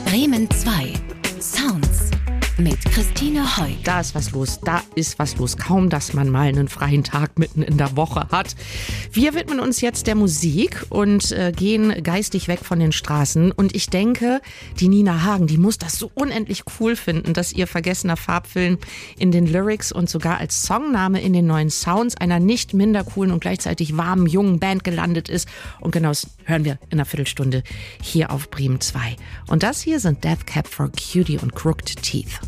Bremen 2 Sounds mit Christine Heu. Da ist was los. Kaum, dass man mal einen freien Tag mitten in der Woche hat. Wir widmen uns jetzt der Musik und gehen geistig weg von den Straßen. Und ich denke, die Nina Hagen, die muss das so unendlich cool finden, dass ihr Vergessener Farbfilm in den Lyrics und sogar als Songname in den neuen Sounds einer nicht minder coolen und gleichzeitig warmen, jungen Band gelandet ist. Und genau das hören wir in einer Viertelstunde hier auf Bremen 2. Und das hier sind Death Cab for Cutie und Crooked Teeth.